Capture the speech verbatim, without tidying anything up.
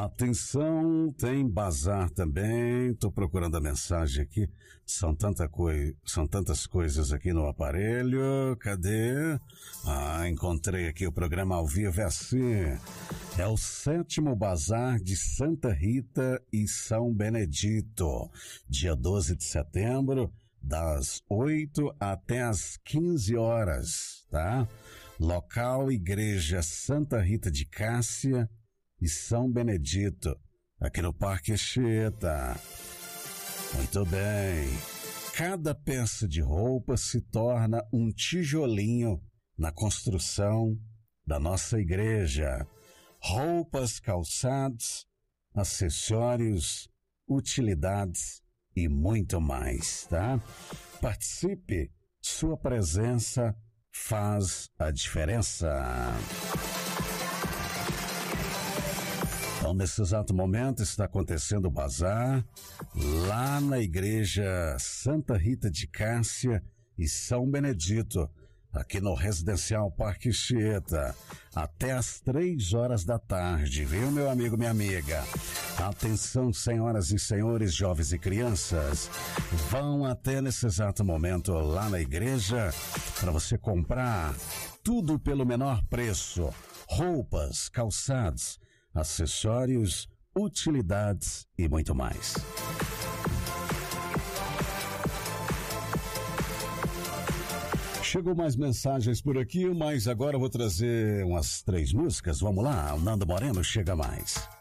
Atenção, tem bazar também. Tô procurando a mensagem aqui. São tanta coi... São tantas coisas aqui no aparelho. Cadê? Ah, encontrei aqui o programa ao vivo. É assim. É o sétimo bazar de Santa Rita e São Benedito. Dia doze de setembro, das oito até as quinze horas, tá? Local, Igreja Santa Rita de Cássia e São Benedito, aqui no Parque Anchieta. Muito bem. Cada peça de roupa se torna um tijolinho na construção da nossa igreja. Roupas, calçados, acessórios, utilidades e muito mais, tá? Participe, sua presença faz a diferença. Então, nesse exato momento, está acontecendo o bazar lá na Igreja Santa Rita de Cássia e São Benedito, aqui no Residencial Parque Anchieta, até às três horas da tarde, viu, meu amigo, minha amiga? Atenção, senhoras e senhores, jovens e crianças, vão até nesse exato momento lá na igreja para você comprar tudo pelo menor preço: roupas, calçados, acessórios, utilidades e muito mais. Chegou mais mensagens por aqui, mas agora eu vou trazer umas três músicas. Vamos lá, o Nando Moreno chega mais.